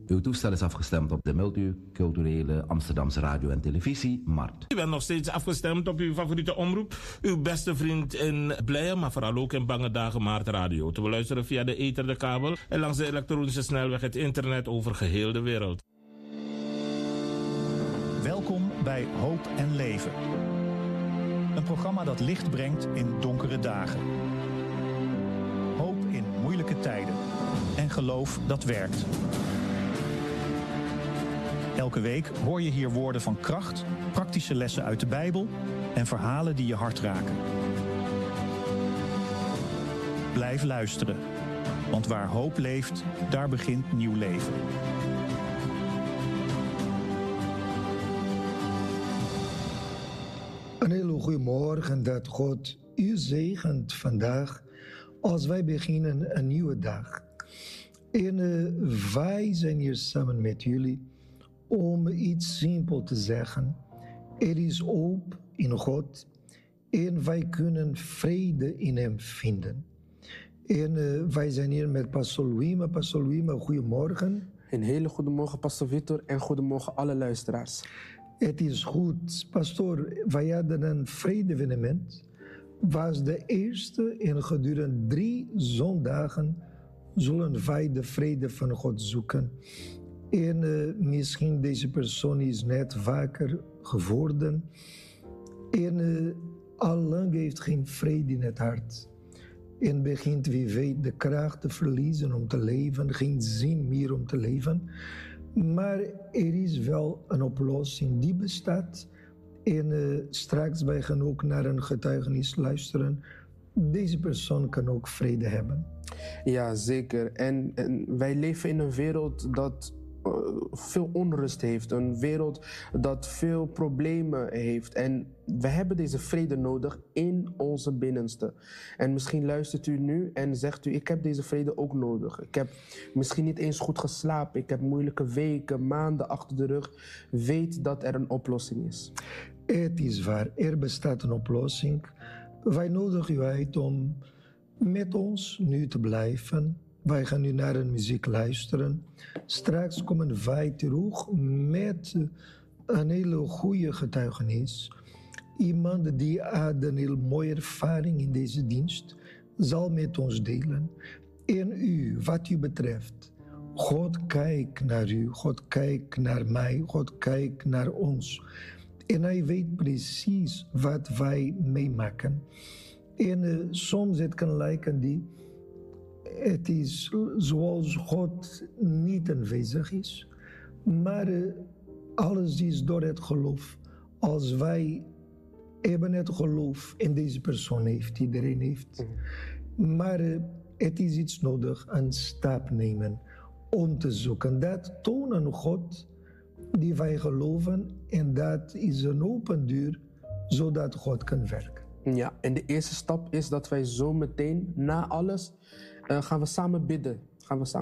Uw toestel is afgestemd op de multiculturele Amsterdamse radio en televisie, MART. U bent nog steeds afgestemd op uw favoriete omroep. Uw beste vriend in blije, maar vooral ook in bange dagen, MART Radio. Te beluisteren via de ether, de kabel en langs de elektronische snelweg het internet over geheel de wereld. Welkom bij Hoop en Leven. Een programma dat licht brengt in donkere dagen. Hoop in moeilijke tijden. En geloof dat werkt. Elke week hoor je hier woorden van kracht, praktische lessen uit de Bijbel en verhalen die je hart raken. Blijf luisteren, want waar hoop leeft, daar begint nieuw leven. Een hele goede morgen dat God u zegent vandaag als wij beginnen een nieuwe dag. En wij zijn hier samen met jullie om iets simpel te zeggen. Er is hoop in God en wij kunnen vrede in hem vinden. En wij zijn hier met Pastor Wima. Pastor Wima, goedemorgen. Een hele goede morgen, Pastor Victor, en goedemorgen alle luisteraars. Het is goed. Pastor, wij hadden een vrede-evenement. Was de eerste en gedurende 3 zondagen zullen wij de vrede van God zoeken. En misschien deze persoon is net wakker geworden. En al lang heeft geen vrede in het hart. En begint, wie weet, de kracht te verliezen om te leven. Geen zin meer om te leven. Maar er is wel een oplossing die bestaat. En straks wij gaan ook naar een getuigenis luisteren. Deze persoon kan ook vrede hebben. Ja, zeker. En wij leven in een wereld dat veel onrust heeft. Een wereld dat veel problemen heeft. En we hebben deze vrede nodig in onze binnenste. En misschien luistert u nu en zegt u, ik heb deze vrede ook nodig. Ik heb misschien niet eens goed geslapen. Ik heb moeilijke weken, maanden achter de rug. Weet dat er een oplossing is. Het is waar, er bestaat een oplossing. Wij nodigen u uit om met ons nu te blijven. Wij gaan nu naar een muziek luisteren. Straks komen wij terug met een hele goede getuigenis. Iemand die had een heel mooie ervaring in deze dienst, zal met ons delen. En u, wat u betreft, God kijkt naar u, God kijkt naar mij, God kijkt naar ons. En hij weet precies wat wij meemaken. En soms het kan lijken het is zoals God niet aanwezig is. Maar alles is door het geloof. Als wij hebben het geloof en deze persoon heeft, iedereen heeft. Maar het is iets nodig, een stap nemen om te zoeken. Dat tonen God die wij geloven en dat is een open deur zodat God kan werken. Ja, en de eerste stap is dat wij zo meteen na alles gaan we samen bidden.